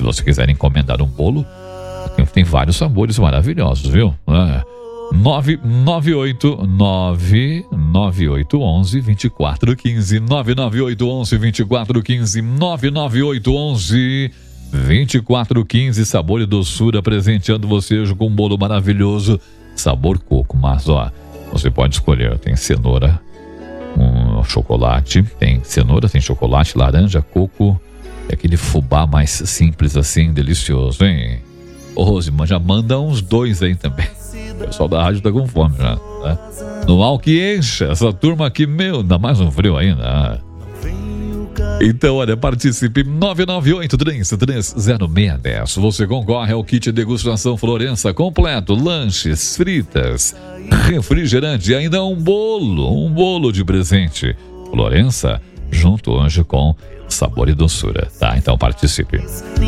você quiser encomendar um bolo, tem vários sabores maravilhosos, viu? 99811 2415 99811 2415 99811 2415. Sabor e doçura presenteando você hoje com um bolo maravilhoso sabor coco. Mas você pode escolher, tem cenoura, chocolate, tem cenoura, tem chocolate, laranja, coco, é aquele fubá mais simples assim, delicioso, hein? Ô Rose, já manda uns 2 aí também. O pessoal da rádio tá com fome já, né? No mal que encha, essa turma aqui, ainda mais um frio ainda. Então, olha, participe, 998-33-0610. Você concorre ao kit degustação Florença completo, lanches, fritas, refrigerante e ainda um bolo de presente. Florença, junto hoje com sabor e doçura, tá? Então participe.